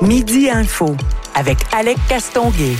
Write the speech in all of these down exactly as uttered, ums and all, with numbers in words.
Midi Info avec Alec Castonguay.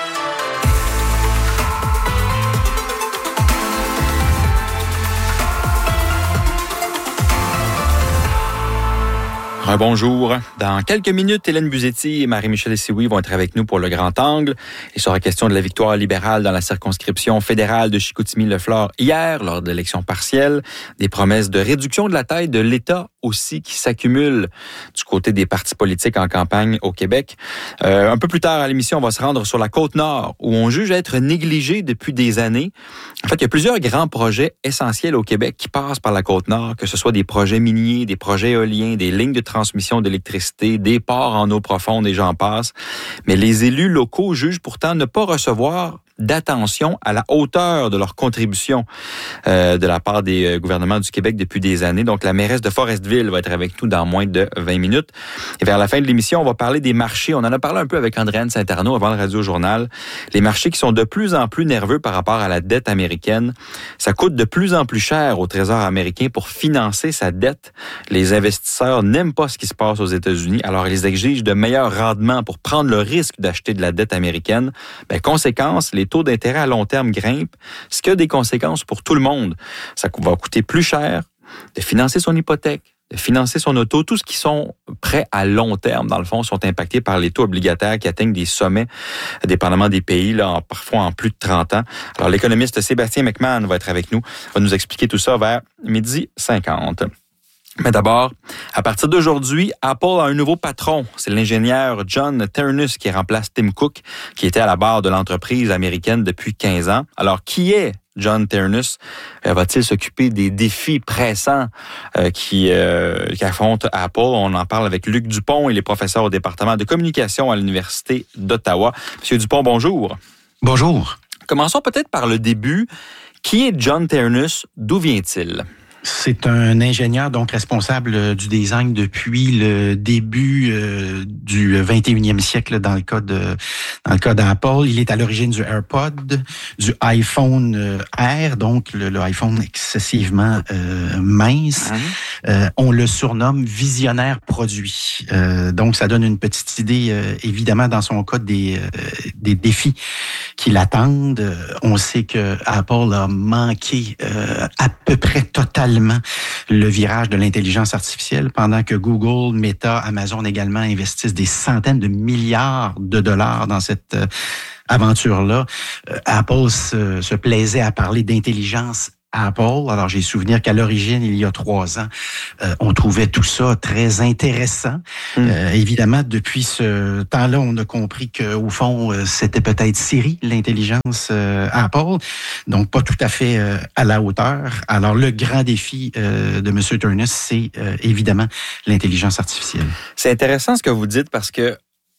Bonjour. Dans quelques minutes, Hélène Buzetti et Marie-Michel Sioui vont être avec nous pour le Grand Angle. Il sera question de la victoire libérale dans la circonscription fédérale de Chicoutimi-Le-Flore hier, lors de l'élection partielle. Des promesses de réduction de la taille de l'État aussi qui s'accumulent du côté des partis politiques en campagne au Québec. Euh, un peu plus tard à l'émission, on va se rendre sur la Côte-Nord, où on juge être négligé depuis des années. En fait, il y a plusieurs grands projets essentiels au Québec qui passent par la Côte-Nord, que ce soit des projets miniers, des projets éoliens, des lignes de transmission d'électricité, des ports en eau profonde et j'en passe. Mais les élus locaux jugent pourtant ne pas recevoir d'attention à la hauteur de leur contribution euh, de la part des euh, gouvernements du Québec depuis des années. Donc, la mairesse de Forestville va être avec nous dans moins de vingt minutes. Et vers la fin de l'émission, on va parler des marchés. On en a parlé un peu avec Andréane Saint-Arnaud avant le Radio-Journal. Les marchés qui sont de plus en plus nerveux par rapport à la dette américaine. Ça coûte de plus en plus cher au Trésor américain pour financer sa dette. Les investisseurs n'aiment pas ce qui se passe aux États-Unis, alors ils exigent de meilleurs rendements pour prendre le risque d'acheter de la dette américaine. Ben, conséquence, les taux d'intérêt à long terme grimpent, ce qui a des conséquences pour tout le monde. Ça va coûter plus cher de financer son hypothèque, de financer son auto. Tous ceux qui sont prêts à long terme, dans le fond, sont impactés par les taux obligataires qui atteignent des sommets, dépendamment des pays, là, parfois en plus de trente ans. Alors, l'économiste Sébastien McMahon va être avec nous, va nous expliquer tout ça vers midi cinquante. Mais d'abord, à partir d'aujourd'hui, Apple a un nouveau patron. C'est l'ingénieur John Ternus qui remplace Tim Cook, qui était à la barre de l'entreprise américaine depuis quinze ans. Alors, qui est John Ternus? Euh, va-t-il s'occuper des défis pressants euh, qui, euh, qui affrontent Apple? On en parle avec Luc Dupont, il est professeur au département de communication à l'Université d'Ottawa. Monsieur Dupont, bonjour. Bonjour. Commençons peut-être par le début. Qui est John Ternus? D'où vient-il? C'est un ingénieur donc responsable du design depuis le début euh, du vingt et unième siècle dans le cas de dans le cas d'Apple. Il est à l'origine du AirPod, du iPhone euh, Air, donc le, le iPhone excessivement euh, mince. Mmh. Euh, on le surnomme visionnaire produit. Euh, donc ça donne une petite idée euh, évidemment dans son cas des euh, des défis qui l'attendent. On sait que Apple a manqué euh, à peu près totalement le virage de l'intelligence artificielle, pendant que Google, Meta, Amazon également investissent des centaines de milliards de dollars dans cette euh, aventure-là. Euh, Apple se, se plaisait à parler d'intelligence Apple. Alors, j'ai souvenir qu'à l'origine, il y a trois ans, euh, on trouvait tout ça très intéressant. Mmh. Euh, évidemment, depuis ce temps-là, on a compris qu'au fond, euh, c'était peut-être Siri, l'intelligence euh, Apple. Donc, pas tout à fait euh, à la hauteur. Alors, le grand défi euh, de M. Ternus, c'est euh, évidemment l'intelligence artificielle. C'est intéressant ce que vous dites parce que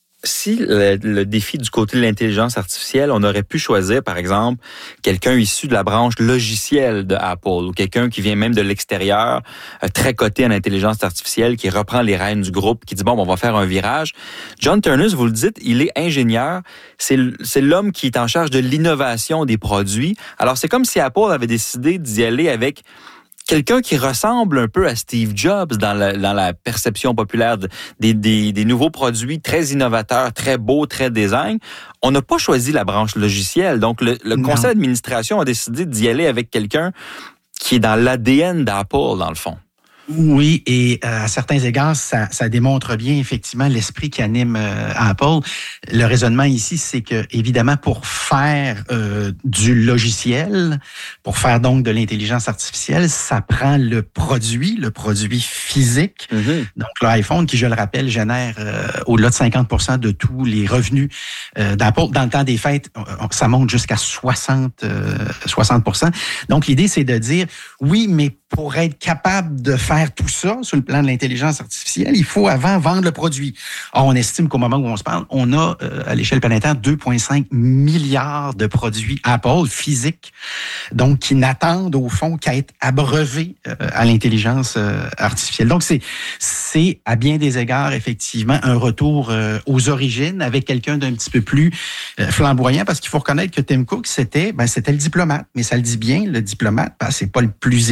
si le, le défi du côté de l'intelligence artificielle, on aurait pu choisir, par exemple, quelqu'un issu de la branche logicielle de Apple ou quelqu'un qui vient même de l'extérieur, euh, très coté en intelligence artificielle, qui reprend les rênes du groupe, qui dit, bon, on va faire un virage. John Ternus, vous le dites, il est ingénieur. C'est, c'est l'homme qui est en charge de l'innovation des produits. Alors, c'est comme si Apple avait décidé d'y aller avec quelqu'un qui ressemble un peu à Steve Jobs dans la, dans la perception populaire de, des, des, des nouveaux produits très innovateurs, très beaux, très design. On n'a pas choisi la branche logicielle. Donc, le, le conseil d'administration a décidé d'y aller avec quelqu'un qui est dans l'A D N d'Apple, dans le fond. Oui, et euh, à certains égards, ça, ça démontre bien effectivement l'esprit qui anime euh, Apple. Le raisonnement ici, c'est que évidemment pour faire euh, du logiciel, pour faire donc de l'intelligence artificielle, ça prend le produit, le produit physique. Mm-hmm. Donc l'iPhone, qui je le rappelle, génère euh, au-delà de cinquante pour cent de tous les revenus euh, d'Apple. Dans le temps des fêtes, ça monte jusqu'à soixante pour cent. Donc l'idée, c'est de dire oui, mais pour être capable de faire tout ça sur le plan de l'intelligence artificielle, il faut avant vendre le produit. Or, on estime qu'au moment où on se parle, on a euh, à l'échelle planétaire deux virgule cinq milliards de produits Apple physiques, donc qui n'attendent au fond qu'à être abreuvés euh, à l'intelligence euh, artificielle. Donc, c'est, c'est à bien des égards, effectivement, un retour euh, aux origines avec quelqu'un d'un petit peu plus euh, flamboyant, parce qu'il faut reconnaître que Tim Cook, c'était, ben, c'était le diplomate, mais ça le dit bien, le diplomate, ben, c'est pas le plus excitant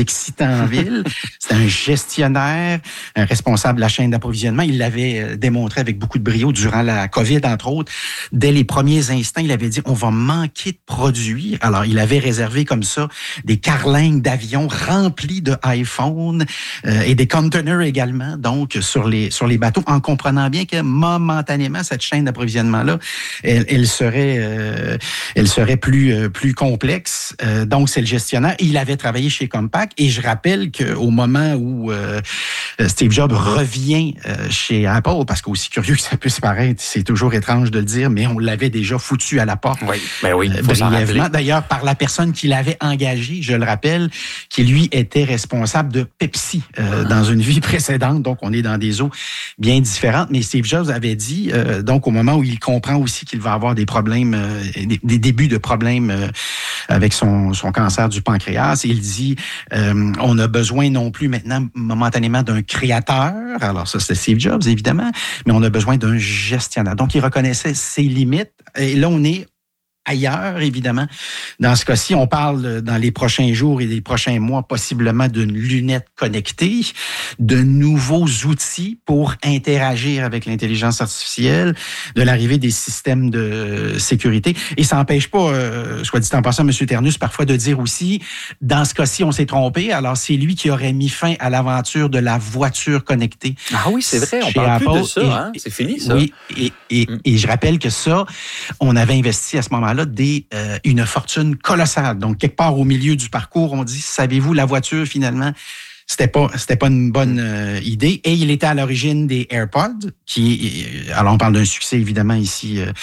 en ville. C'était un gestionnaire, un responsable de la chaîne d'approvisionnement. Il l'avait démontré avec beaucoup de brio durant la COVID, entre autres. Dès les premiers instants, il avait dit, on va manquer de produits. Alors, il avait réservé comme ça des carlingues d'avions remplis de iPhone euh, et des containers également, donc, sur les, sur les bateaux, en comprenant bien que momentanément, cette chaîne d'approvisionnement-là, elle, elle serait, euh, elle serait plus, euh, plus complexe. Euh, donc, c'est le gestionnaire. Il avait travaillé chez Compaq et je rappelle qu'au moment où euh, Steve Jobs revient euh, chez Apple, parce qu'aussi curieux que ça puisse paraître, c'est toujours étrange de le dire, mais on l'avait déjà foutu à la porte. Oui, ben oui, euh, faut s'en rappeler. D'ailleurs, par la personne qui l'avait engagé, je le rappelle, qui lui était responsable de Pepsi euh, ah. dans une vie précédente. Donc, on est dans des eaux bien différentes. Mais Steve Jobs avait dit, euh, donc au moment où il comprend aussi qu'il va avoir des problèmes, euh, des, des débuts de problèmes euh, avec son, son cancer du pancréas, il dit, euh, on a besoin non plus maintenant momentanément d'un créateur. Alors ça, c'est Steve Jobs, évidemment, mais on a besoin d'un gestionnaire. Donc, il reconnaissait ses limites. Et là, on est ailleurs, évidemment. Dans ce cas-ci, on parle dans les prochains jours et les prochains mois possiblement d'une lunette connectée, de nouveaux outils pour interagir avec l'intelligence artificielle, de l'arrivée des systèmes de sécurité. Et ça n'empêche pas, euh, soit dit en passant, M. Ternus, parfois de dire aussi, dans ce cas-ci, on s'est trompé. Alors, c'est lui qui aurait mis fin à l'aventure de la voiture connectée. Ah oui, c'est vrai, on parle Apple, plus de ça. Et, hein? C'est fini, ça. Oui, et, et, mm. et je rappelle que ça, on avait investi à ce moment-là là des, euh, une fortune colossale. Donc, quelque part au milieu du parcours, on dit, savez-vous, la voiture, finalement, c'était pas, c'était pas une bonne euh, idée. Et il était à l'origine des AirPods, qui, alors on parle d'un succès, évidemment, ici. Euh,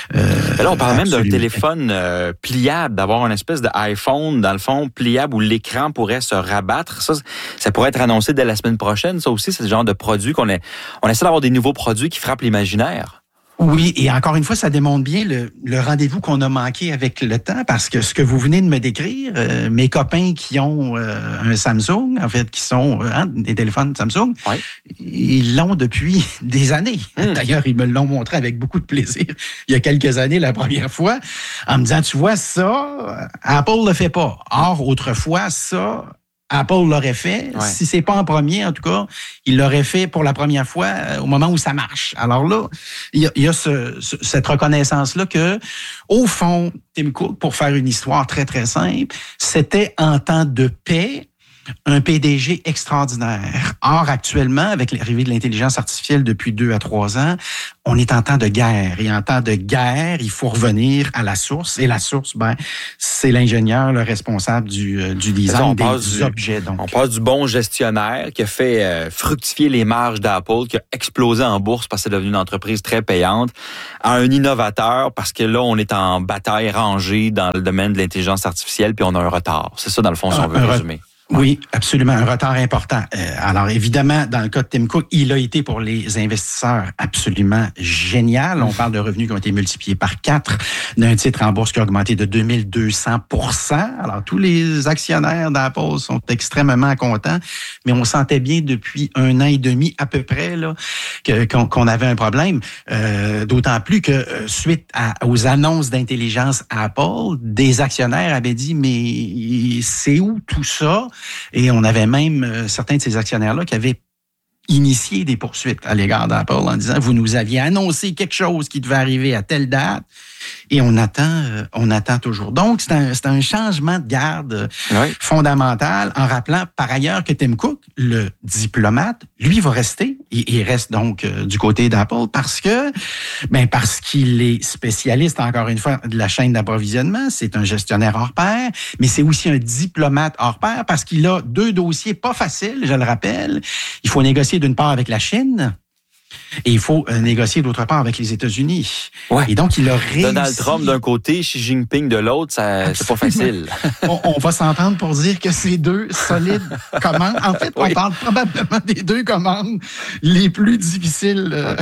là, on parle absolument. même d'un téléphone euh, pliable, d'avoir une espèce d'iPhone, dans le fond, pliable, où l'écran pourrait se rabattre. Ça, ça pourrait être annoncé dès la semaine prochaine. Ça aussi, c'est le genre de produit qu'on est, on essaie d'avoir des nouveaux produits qui frappent l'imaginaire. Oui, et encore une fois, ça démontre bien le, le rendez-vous qu'on a manqué avec le temps, parce que ce que vous venez de me décrire, euh, mes copains qui ont euh, un Samsung, en fait, qui sont euh, hein, des téléphones Samsung, ouais. ils l'ont depuis des années. Mmh. D'ailleurs, ils me l'ont montré avec beaucoup de plaisir il y a quelques années, la première fois, en me disant, tu vois, ça, Apple le fait pas. Or, autrefois, ça... Apple l'aurait fait. Ouais. Si c'est pas en premier, en tout cas, il l'aurait fait pour la première fois euh, au moment où ça marche. Alors là, il y a, il y a ce, ce, cette reconnaissance-là que, au fond, Tim Cook, pour faire une histoire très, très simple, c'était en temps de paix un P D G extraordinaire. Or, actuellement, avec l'arrivée de l'intelligence artificielle depuis deux à trois ans, on est en temps de guerre. Et en temps de guerre, il faut revenir à la source. Et la source, ben, c'est l'ingénieur, le responsable du, du design des du, objets. Donc. On passe du bon gestionnaire qui a fait euh, fructifier les marges d'Apple, qui a explosé en bourse parce que c'est devenu une entreprise très payante, à un innovateur parce que là, on est en bataille rangée dans le domaine de l'intelligence artificielle puis on a un retard. C'est ça, dans le fond, si on veut résumer. Oui, absolument, un retard important. Euh, alors évidemment, dans le cas de Tim Cook, il a été pour les investisseurs absolument génial. On parle de revenus qui ont été multipliés par quatre, d'un titre en bourse qui a augmenté de deux mille deux cents pour cent. Alors tous les actionnaires d'Apple sont extrêmement contents, mais on sentait bien depuis un an et demi à peu près là que, qu'on, qu'on avait un problème. Euh, d'autant plus que euh, suite à, aux annonces d'intelligence Apple, des actionnaires avaient dit mais c'est où tout ça? Et on avait même euh, certains de ces actionnaires-là qui avaient initié des poursuites à l'égard d'Apple en disant « Vous nous aviez annoncé quelque chose qui devait arriver à telle date et on attend euh, on attend toujours. » Donc, c'est un, c'est un changement de garde oui. fondamental en rappelant par ailleurs que Tim Cook, le diplomate, lui va rester. Il, il reste donc euh, du côté d'Apple parce que, ben parce qu'il est spécialiste, encore une fois, de la chaîne d'approvisionnement. C'est un gestionnaire hors pair, mais c'est aussi un diplomate hors pair parce qu'il a deux dossiers pas faciles, je le rappelle. Il faut négocier d'une part avec la Chine et il faut euh, négocier d'autre part avec les États-Unis. Ouais. Et donc, il a réussi... Donald Trump d'un côté, Xi Jinping de l'autre, ça, c'est pas facile. on, on va s'entendre pour dire que c'est deux solides commandes. En fait, oui. on parle probablement des deux commandes les plus difficiles euh,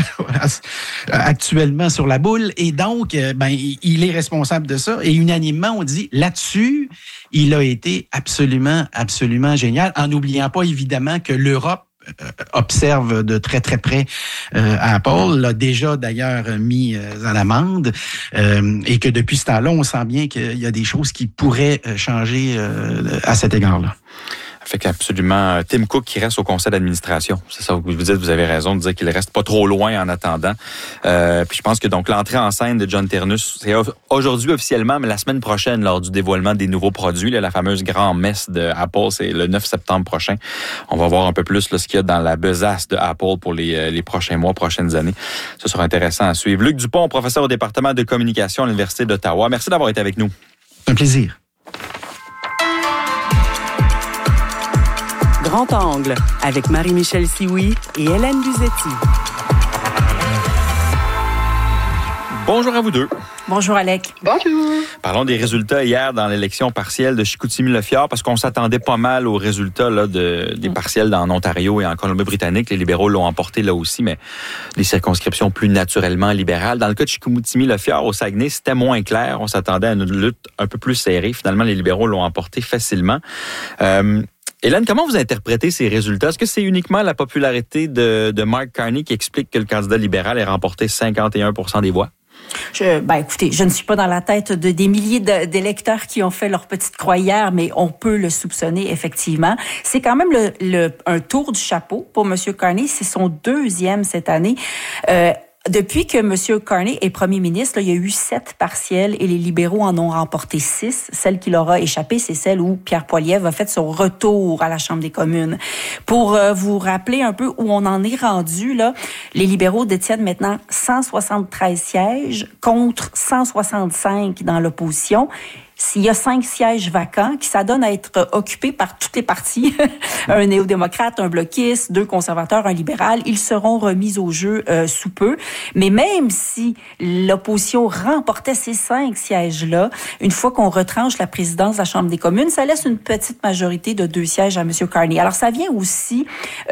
actuellement sur la boule. Et donc, euh, ben, il est responsable de ça. Et unanimement, on dit, là-dessus, il a été absolument, absolument génial, en n'oubliant pas, évidemment, que l'Europe observe de très, très près euh, Apple, l'a déjà d'ailleurs mis euh, à l'amende euh, et que depuis ce temps-là, on sent bien qu'il y a des choses qui pourraient changer euh, à cet égard-là. Fait qu'absolument, Tim Cook qui reste au conseil d'administration. C'est ça que vous dites, vous avez raison de dire qu'il reste pas trop loin en attendant. Euh, puis je pense que donc l'entrée en scène de John Ternus, c'est aujourd'hui officiellement, mais la semaine prochaine, lors du dévoilement des nouveaux produits, là, la fameuse grand-messe de Apple, c'est le neuf septembre prochain. On va voir un peu plus là, ce qu'il y a dans la besace de Apple pour les, les prochains mois, prochaines années. Ça sera intéressant à suivre. Luc Dupont, professeur au département de communication à l'Université d'Ottawa. Merci d'avoir été avec nous. Un plaisir. Grand Angle avec Marie-Michel Sioui et Hélène Buzetti. Bonjour à vous deux. Bonjour, Alec. Bonjour. Parlons des résultats hier dans l'élection partielle de Chicoutimi-Le-Fjord parce qu'on s'attendait pas mal aux résultats là, de, des partiels en Ontario et en Colombie-Britannique. Les libéraux l'ont emporté là aussi, mais des circonscriptions plus naturellement libérales. Dans le cas de Chicoutimi-Le-Fjord, au Saguenay, c'était moins clair. On s'attendait à une lutte un peu plus serrée. Finalement, les libéraux l'ont emporté facilement. Euh, Hélène, comment vous interprétez ces résultats? Est-ce que c'est uniquement la popularité de, de Mark Carney qui explique que le candidat libéral ait remporté cinquante et un pour cent des voix? Je, ben écoutez, je ne suis pas dans la tête de des milliers de, d'électeurs qui ont fait leur petite croix hier, mais on peut le soupçonner effectivement. C'est quand même le, le un tour du chapeau pour M. Carney. C'est son deuxième cette année. Euh, Depuis que M. Carney est premier ministre, là, il y a eu sept partiels et les libéraux en ont remporté six. Celle qui leur a échappé, c'est celle où Pierre Poilievre a fait son retour à la Chambre des communes. Pour euh, vous rappeler un peu où on en est rendu, là, les libéraux détiennent maintenant cent soixante-treize sièges contre cent soixante-cinq dans l'opposition. S'il y a cinq sièges vacants qui s'adonnent à être occupés par toutes les partis, un néo-démocrate, un bloquiste, deux conservateurs, un libéral, ils seront remis au jeu euh, sous peu. Mais même si l'opposition remportait ces cinq sièges-là, une fois qu'on retranche la présidence de la Chambre des communes, ça laisse une petite majorité de deux sièges à M. Carney. Alors, ça vient aussi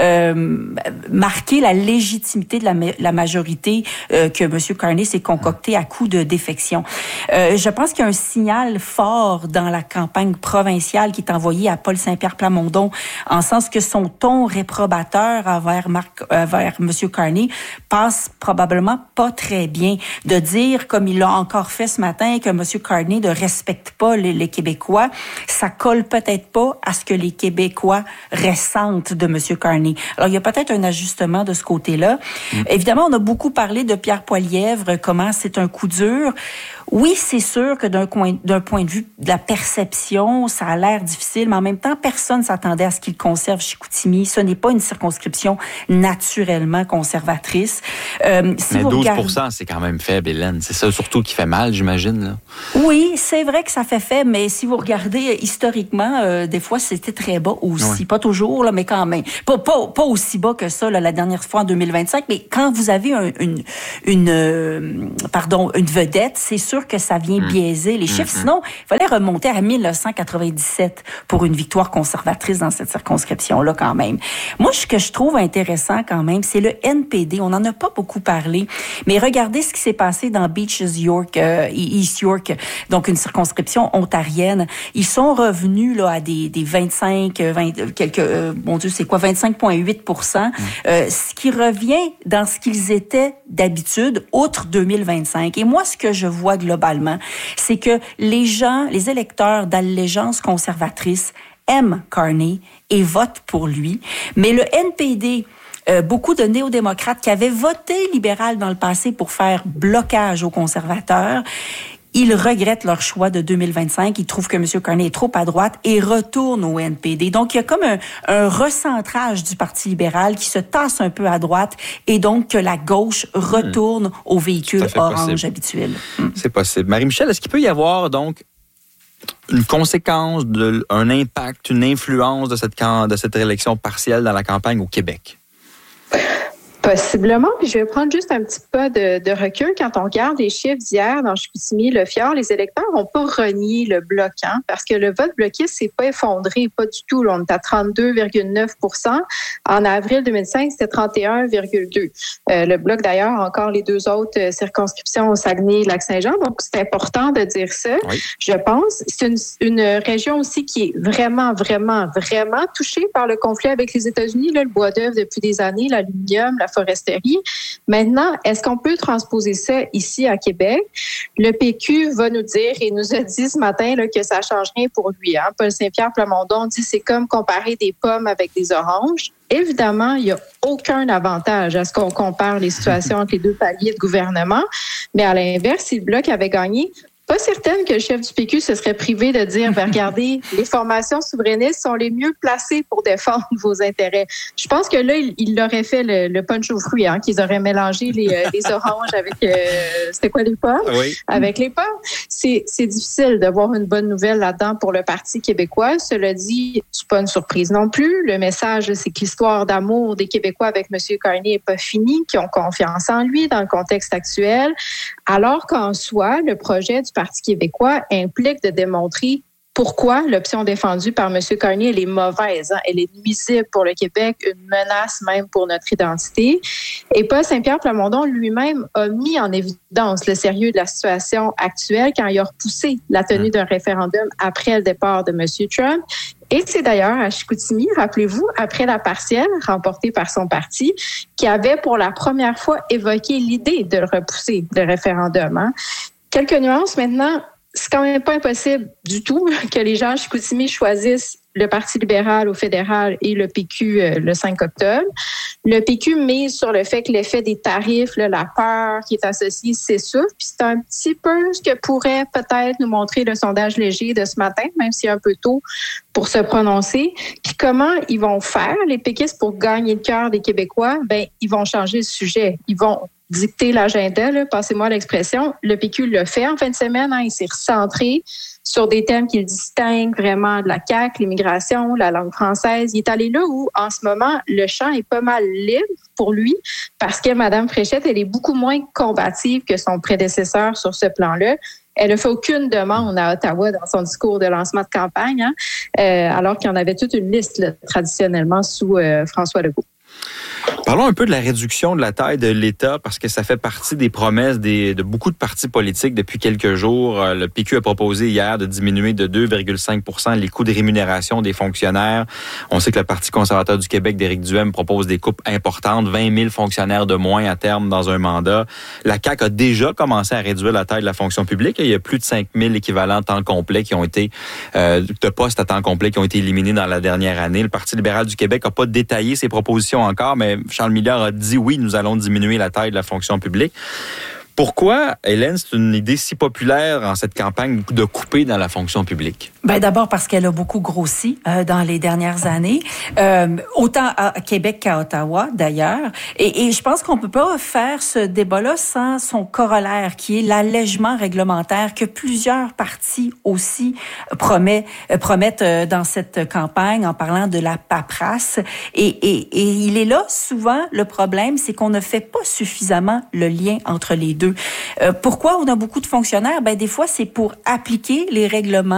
euh, marquer la légitimité de la, la majorité euh, que M. Carney s'est concocté à coup de défection. Euh, je pense qu'il y a un signal fort dans la campagne provinciale qui est envoyée à Paul Saint-Pierre Plamondon, en sens que son ton réprobateur envers, Marc, envers M. Carney passe probablement pas très bien. De dire, comme il l'a encore fait ce matin, que M. Carney ne respecte pas les, les Québécois, ça colle peut-être pas à ce que les Québécois ressentent de M. Carney. Alors, il y a peut-être un ajustement de ce côté-là. Mmh. Évidemment, on a beaucoup parlé de Pierre Poilievre, comment c'est un coup dur. Oui, c'est sûr que d'un, coin, d'un point de vue de la perception, ça a l'air difficile, mais en même temps, personne ne s'attendait à ce qu'il conserve Chicoutimi. Ce n'est pas une circonscription naturellement conservatrice. Euh, si mais vous douze pour cent, regardez... c'est quand même faible, Hélène. C'est ça surtout qui fait mal, j'imagine. Là. Oui, c'est vrai que ça fait faible, mais si vous regardez historiquement, euh, des fois, c'était très bas aussi. Oui. Pas toujours, là, mais quand même. Pas, pas, pas aussi bas que ça là, la dernière fois en deux mille vingt-cinq, mais quand vous avez un, une, une, euh, pardon, une vedette, c'est sûr que ça vient biaiser les chiffres. Mmh. Sinon, il fallait remonter à mille neuf cent quatre-vingt-dix-sept pour une victoire conservatrice dans cette circonscription-là quand même. Moi, ce que je trouve intéressant quand même, c'est le N P D. On n'en a pas beaucoup parlé, mais regardez ce qui s'est passé dans Beaches York, euh, East York, donc une circonscription ontarienne. Ils sont revenus là à des, des vingt-cinq, vingt, quelques, euh, mon Dieu, c'est quoi, vingt-cinq virgule huit pour cent, mmh. euh, ce qui revient dans ce qu'ils étaient d'habitude, outre deux mille vingt-cinq. Et moi, ce que je vois globalement, c'est que les gens, les électeurs d'allégeance conservatrice aiment Carney et votent pour lui. Mais le N P D, euh, beaucoup de néo-démocrates qui avaient voté libéral dans le passé pour faire blocage aux conservateurs, ils regrettent leur choix de deux mille vingt-cinq. Ils trouvent que M. Carney est trop à droite et retournent au N P D. Donc, il y a comme un, un recentrage du Parti libéral qui se tasse un peu à droite et donc que la gauche retourne mmh. au véhicule orange possible. habituel. Mmh. C'est possible. Marie-Michel, est-ce qu'il peut y avoir donc une conséquence, de, un impact, une influence de cette, de cette élection partielle dans la campagne au Québec? Possiblement. Puis je vais prendre juste un petit peu de, de recul. Quand on regarde les chiffres d'hier dans Chicoutimi-Le-Fjord, les électeurs n'ont pas renié le bloc, hein, parce que le vote bloquiste s'est pas effondré, pas du tout. Là, on est à trente-deux virgule neuf pour cent. En avril deux mille cinq, c'était trente et un virgule deux pour cent. Euh, le bloc, d'ailleurs, a encore les deux autres circonscriptions au Saguenay et Lac-Saint-Jean. Donc, c'est important de dire ça. Oui. Je pense. C'est une, une région aussi qui est vraiment, vraiment, vraiment touchée par le conflit avec les États-Unis. Là, le bois d'œuvre depuis des années, l'aluminium, la foresterie. Maintenant, est-ce qu'on peut transposer ça ici à Québec? Le P Q va nous dire, et nous a dit ce matin là, que ça ne change rien pour lui. Hein? Paul Saint-Pierre Plamondon dit c'est comme comparer des pommes avec des oranges. Évidemment, il n'y a aucun avantage à ce qu'on compare les situations entre les deux paliers de gouvernement. Mais à l'inverse, si le Bloc avait gagné, pas certaine que le chef du P Q se serait privé de dire, ben, regardez, les formations souverainistes sont les mieux placées pour défendre vos intérêts. Je pense que là, il, il l'aurait fait le, le punch aux fruits, hein, qu'ils auraient mélangé les, euh, les oranges avec, euh, c'était quoi, les pommes? Oui. Avec les pommes. C'est, c'est difficile de voir une bonne nouvelle là-dedans pour le Parti québécois. Cela dit, c'est pas une surprise non plus. Le message, c'est que l'histoire d'amour des Québécois avec M. Carney n'est pas finie, qu'ils ont confiance en lui dans le contexte actuel, alors qu'en soi, le projet du Parti québécois implique de démontrer pourquoi l'option défendue par M. Carney, elle est mauvaise. Hein? Elle est nuisible pour le Québec, une menace même pour notre identité. Et Paul Saint-Pierre Plamondon lui-même a mis en évidence le sérieux de la situation actuelle quand il a repoussé la tenue d'un référendum après le départ de M. Trump. Et c'est d'ailleurs à Chicoutimi, rappelez-vous, après la partielle remportée par son parti, qui avait pour la première fois évoqué l'idée de le repousser, le référendum. Hein? Quelques nuances maintenant. C'est quand même pas impossible du tout que les gens à Chicoutimi choisissent le Parti libéral au fédéral et le P Q euh, le cinq octobre. Le P Q mise sur le fait que l'effet des tarifs, là, la peur qui est associée, s'essouffle. Puis c'est un petit peu ce que pourrait peut-être nous montrer le sondage léger de ce matin, même s'il est un peu tôt pour se prononcer. Puis comment ils vont faire, les péquistes, pour gagner le cœur des Québécois? Ben, ils vont changer le sujet. Ils vont dicter l'agenda, là, passez-moi l'expression. Le P Q le fait en fin de semaine. Hein, il s'est recentré sur des thèmes qu'il distingue vraiment de la C A Q, l'immigration, la langue française. Il est allé là où, en ce moment, le champ est pas mal libre pour lui parce que Mme Fréchette, elle est beaucoup moins combative que son prédécesseur sur ce plan-là. Elle n'a fait aucune demande à Ottawa dans son discours de lancement de campagne, hein, euh, alors qu'il y en avait toute une liste là, traditionnellement sous euh, François Legault. Parlons un peu de la réduction de la taille de l'État, parce que ça fait partie des promesses des, de beaucoup de partis politiques depuis quelques jours. Le P Q a proposé hier de diminuer de deux virgule cinq pour cent les coûts de rémunération des fonctionnaires. On sait que le Parti conservateur du Québec d'Éric Duhaime propose des coupes importantes, vingt mille fonctionnaires de moins à terme dans un mandat. La C A Q a déjà commencé à réduire la taille de la fonction publique. Il y a plus de cinq mille équivalents temps complet qui ont été, euh, de postes à temps complet qui ont été éliminés dans la dernière année. Le Parti libéral du Québec n'a pas détaillé ses propositions encore, mais Charles Milliard a dit oui, nous allons diminuer la taille de la fonction publique. Pourquoi, Hélène, c'est une idée si populaire en cette campagne de couper dans la fonction publique? Ben d'abord parce qu'elle a beaucoup grossi euh, dans les dernières années, euh, autant à Québec qu'à Ottawa d'ailleurs. Et, et je pense qu'on peut pas faire ce débat-là sans son corollaire, qui est l'allègement réglementaire que plusieurs partis aussi promet, euh, promettent euh, dans cette campagne en parlant de la paperasse. Et, et, et il est là souvent le problème, c'est qu'on ne fait pas suffisamment le lien entre les deux. Euh, pourquoi on a beaucoup de fonctionnaires? Ben des fois c'est pour appliquer les règlements